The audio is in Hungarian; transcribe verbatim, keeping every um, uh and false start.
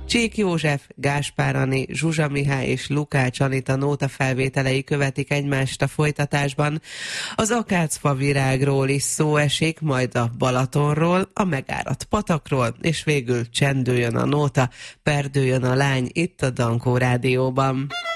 Csík József, Gáspár Ani, Zsuzsa Mihály és Lukács Anita nóta felvételei követik egymást a folytatásban. Az akácfa virágról is szó esik, majd a Balatonról, a megáradt patakról, és végül csendüljön a nóta, perdüljön a lány itt a Dankó Rádióban.